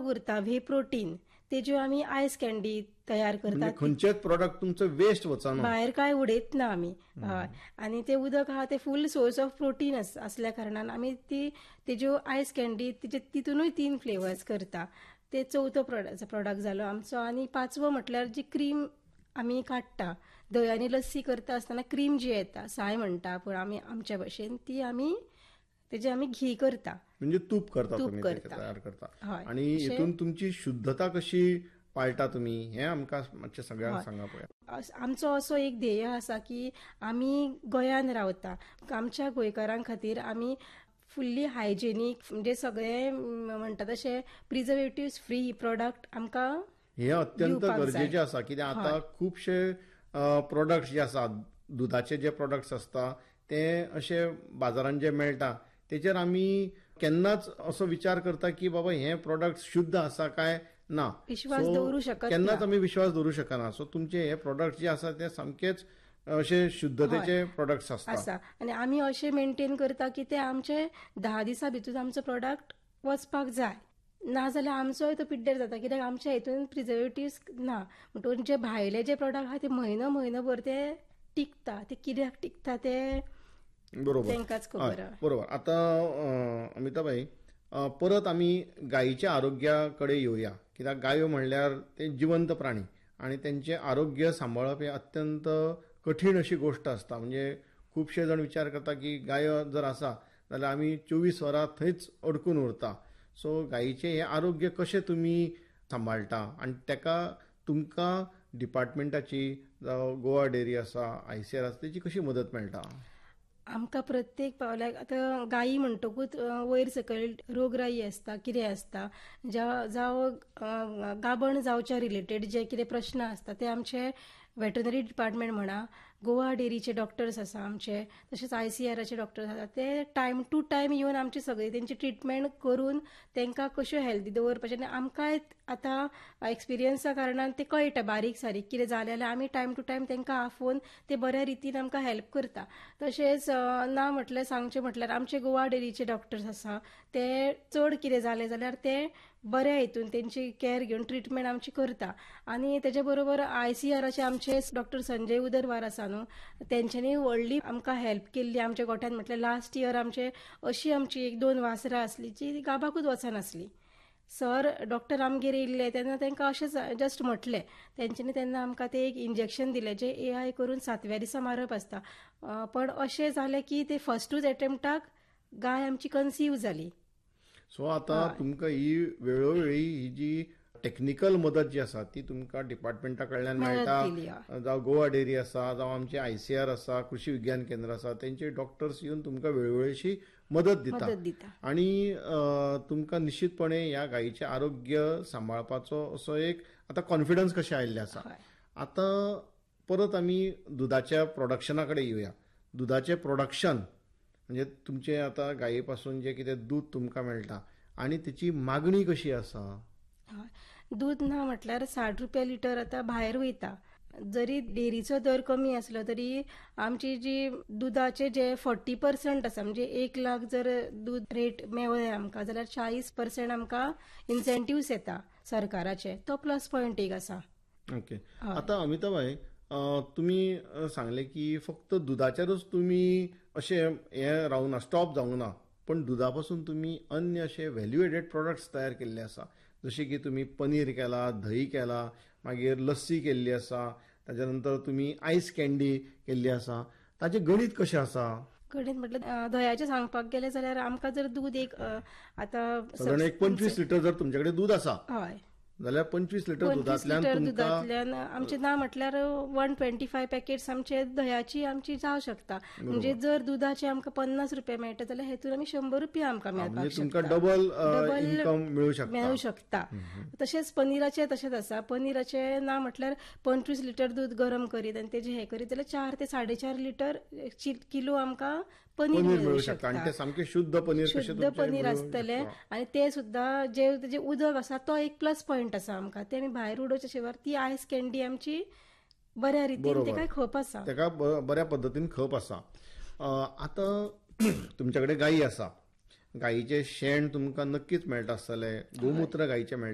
उदक उरता whey protein तेज्यो आमी आयस कॅन्डी तयार करतात. खंयचेच प्रोडक्ट तुमचो वेस्ट वचना, भायर काय उडयत ना आमी. हय, आनी ते उदक आहा ते फूल सोर्स ऑफ प्रोटीन असल्या कारणान आमी तेज्यो आयस कॅन्डी तितूनय 3 फ्लेवर्स करता. ते चवथो प्रोडक्ट जालो आमचो. आनी 5वो म्हटल्यार जी क्रीम आमी काडटा, दही आनी लस्सी करता आसतना क्रीम जी येता, साय म्हणटा पूण आमी आमच्या भाशेन ती तेजे आमी घी करता. म्हणजे तूप करता तुम्ही तयार करता. आणि हितून तुमची शुद्धता कशी पाळटा तुम्ही हे आमकां मातशें सगळ्यांक सांगा पळोवया. आमचो असो एक ध्येय आसा की आमी गोंयान रावता, आमच्या गोंयकारां खातीर आमी फुल्ली हायजेनीक म्हणजे सगळे म्हणटा तशे प्रिझर्वेटिव्ह फ्री प्रोडक्ट आमकां हे अत्यंत गरजेचे आसा. कित्याक आतां खुबशे प्रोडक्ट्स जे आसात, दुधाचे जे प्रोडक्ट्स आसता ते अशे बाजारांत जे मेळटा तेचेर आमी केन्नाच असो विचार करता की बाबा हे प्रोडक्ट शुद्ध आसा काय ना, विश्वास दवरूं शकना, केन्नाच आमी विश्वास दवरूं शकना. सो तुमचे हे प्रोडक्ट जे आसा ते सामकेच अशे शुद्धतेचे प्रोडक्ट्स आसता. आनी आमी अशें मेंटेन करता की ते आमचे 10 दिसां भितर आमचो प्रोडक्ट वचपाक जाय. नाजाल्यार आमचोय तो पिड्ड्यार जाता, कित्याक आमच्या हितून प्रिझर्वेटिव्ह ना. म्हणटून जे भायले जे प्रोडक्ट आहा ते म्हयनोभर ते टिकता. ते कित्याक टिकता ते तेंकाच खबर. बरोबर. आता अमिताभाई, परत आमी गायीच्या आरोग्याकडे येवया. कित्याक गायो म्हणल्यार ते जिवंत प्राणी आणि त्यांचे आरोग्य सांबाळप हे अत्यंत कठीण अशी गोष्ट असता. म्हणजे खुबशे जण विचार करता की गाय जर आसा जाल्यार आमी 24 वरां थंयच अडकून उरता. सो गायीचे हे आरोग्य कशें तुमी सांबाळटा आणि तेका तुमकां डिपार्टमेंटाची जावं गोवा डेअरी आसा, ICAR आसा, तेची कशी मदत मेळटा? आमकां प्रत्येक पावल्याक आतां गायी म्हणटकूच वयर सकयल रोगराई आसता, कितें आसता, जावं गाबण जावच्या रिलेटेड जे कितें प्रश्न आसता ते आमचे वेटनरी डिपार्टमेंट म्हणा, गोवा डेअरीचे डॉक्टर्स आसा आमचे, तशेंच ICARचे डॉक्टर्स आसा, ते टायम टू टायम येवन आमची सगळी तेंची ट्रिटमेंट करून तेंकां कश्यो हेल्दी दवरपाचें. आनी आमकांय आतां एक्सपिरियन्सा कारणान ते कळटा बारीक सारीक कितें जालें जाल्यार आमी टायम टू टायम तेंकां आफोवन ते बऱ्या रितीन आमकां हेल्प करता. तशेंच ना म्हटल्यार सांगचें म्हटल्यार आमचे गोवा डेअरीचे डॉक्टर्स आसा ते चड कितें जालें जाल्यार ते बऱ्या हितून तेंची कॅर घेवन ट्रिटमेंट आमची करता. आनी तेजे बरोबर ICARचे आमचे डॉक्टर संजय उदरवार आसा न्हू, तेंच्यांनी व्हडली आमकां हेल्प केल्ली आमच्या गोठ्यान. म्हटल्यार लास्ट इयर आमची 1-2 वासरां आसली जी गाबाकूच वचनासली. सर डॉक्टर आमगेर येयल्ले तेन्ना तांकां अशेंच जस्ट म्हटलें, तेंच्यांनी तेन्ना आमकां ते एक इंजेक्शन दिलें जे AI करून 7व्या दिसा मारप आसता. पण अशें जालें की ते फस्टूच एटेम्प्टाक गाय आमची कन्सीव जाली. सो आता तुमकां ही वेळोवेळी ही जी टेक्निकल मदत जी आसा ती तुमकां डिपार्टमेंटा कडल्यान मेळटा, जावं गोवा डेअरी आसा, जावं आमचे ICAR आसा, कृषी विज्ञान केंद्र आसा, तेंचे डॉक्टर्स येवन तुमकां वेळोवेळीशी मदत दिता. आणि तुमकां निश्चितपणे ह्या गायीचे आरोग्य सांबाळपाचो असो एक आता कॉन्फिडन्स कशें आयिल्लें आसा. आता परत आमी दुधाच्या प्रोडक्शना कडेन येवया. दुधाचें प्रोडक्शन म्हणजे तुमचे आता गाये पासून जे कितें दूध तुमकां मेळटा आणि त्याची मागणी कशी आसा? दूध ना म्हटल्यार 60 रुपया लिटर आता भायर वयता. जरी डेअरीचो दर कमी आसलो तरी आमची जी दुधाचे जे 40% आसा, म्हणजे 1 लाख जर दूध रेट मेळ्ळें आमकां जाल्यार 40% आमकां इन्सेंटिव्स येता सरकाराचे. तो प्लस पॉयंट एक आसा. ओके. आता अमिताभाई, तुम्ही सांगले की फक्त दुधाचेरच तुम्ही असे हे रावना, स्टॉप जावंक ना, पण दुधापासून तुम्ही अन्य असे व्हॅल्यू एडेड प्रोडक्ट्स तयार केल्ले आसा. जसे की तुम्ही पनीर केला, दही केला, मागीर लस्सी केल्ली आसा, त्याच्यानंतर तुम्ही आयस कॅन्डी केल्ली आसा. ताचे गणित कशें आसा? गणित म्हटल्यार दह्याचें सांगपाक गेले जाल्यार आमकां जर दूध एक आतां साधारण 25 लिटर जर तुमच्याकडे दूध आसा, हय, जाल्यार 25 लिटर दुधांतल्यान आमचे ना म्हटल्यार 125 पॅकेट्स आमचे दह्याची आमची जावं शकता. म्हणजे जर दुधाचे आमकां 50 रुपया मेळटा जाल्यार हेतून आमी 100 रुपया आमकां मेळपाक शकता. डबल इन्कम मिळू शकता. तशेंच पनीराचे तशेंच आसा. पनीराचे ना म्हटल्यार 25 लिटर दूध गरम करीत आनी तेजे हे करीत जाल्यार 4 ते 4.5 लिटर किलो आमकां पनीर मेळू शकता. आणि ते सामके शुद्ध पनीर आसतलें. आणि ते सुद्धा जे तेजे उदक आसा तो एक प्लस पॉयंट आसा आमकां. ते आमी भायर उडोवचे शिवाय ती आयस कॅन्डी आमची बऱ्या रितीन तेका खप आसा, तेका बऱ्या पद्दतीन खप आसा. आता तुमच्याकडे गायी आसा, गायीचे शेण तुमकां नक्कीच मेळटा आसतलें, गोमूत्र गायीचे मेळटा.